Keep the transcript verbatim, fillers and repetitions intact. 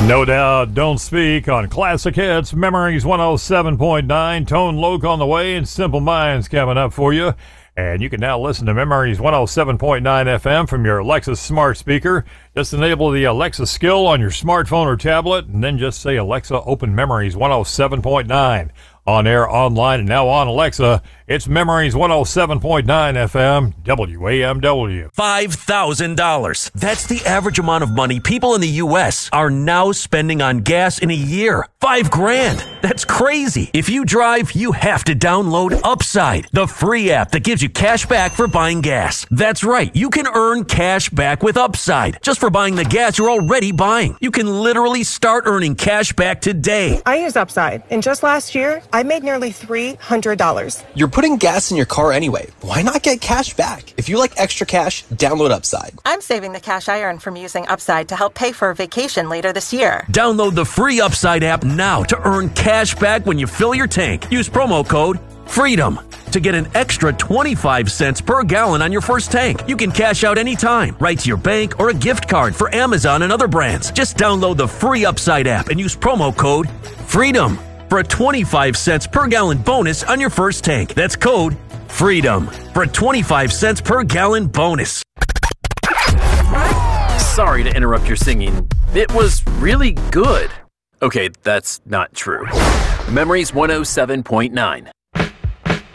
No Doubt, Don't Speak on Classic Hits, Memories one oh seven point nine, Tone Loc on the way, and Simple Minds coming up for you. And you can now listen to Memories one oh seven point nine F M from your Alexa smart speaker. Just enable the Alexa skill on your smartphone or tablet, and then just say, Alexa, open Memories one oh seven point nine. On air, online, and now on Alexa, it's Memories one oh seven point nine F M, W A M W. five thousand dollars. That's the average amount of money people in the U S are now spending on gas in a year. Five grand. That's crazy. If you drive, you have to download Upside, the free app that gives you cash back for buying gas. That's right. You can earn cash back with Upside just for buying the gas you're already buying. You can literally start earning cash back today. I use Upside, and just last year, I made nearly three hundred dollars. You're putting gas in your car anyway. Why not get cash back? If you like extra cash, download Upside. I'm saving the cash I earn from using Upside to help pay for a vacation later this year. Download the free Upside app now to earn cash back when you fill your tank. Use promo code FREEDOM to get an extra twenty-five cents per gallon on your first tank. You can cash out anytime, right to your bank or a gift card for Amazon and other brands. Just download the free Upside app and use promo code FREEDOM for a twenty-five cents per gallon bonus on your first tank. That's code FREEDOM for a twenty-five cents per gallon bonus. Sorry to interrupt your singing. It was really good. Okay, that's not true. Memories one oh seven point nine.